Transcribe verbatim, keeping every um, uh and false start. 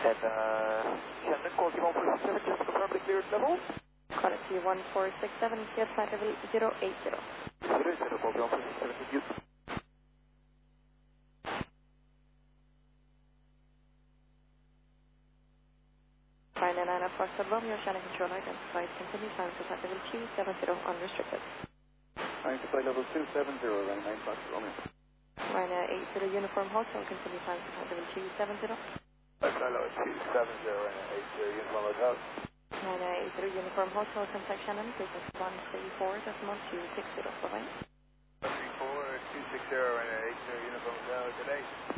And uh, Shannon, quality one four six seven, just confirm the cleared level. Quality one four six seven, clear flight level zero eight zero. zero eight zero, quality one four six seven, thank you. Fine nine nine Foxtrot Romeo, Shannon control identified, continue climb to flight level two seven zero, unrestricted. Climb to flight level two seven zero, running nine Foxtrot Romeo. Ryanair eight zero Uniform Hotel, continue climb to flight level two seven zero. Flight level two seven zero, running eight zero Uniform Hotel. Ryanair eight zero Uniform Hotel, contact Shannon, business one three four decimal two six zero, bye bye. one three four two six zero, running eight zero Uniform Hotel, good day.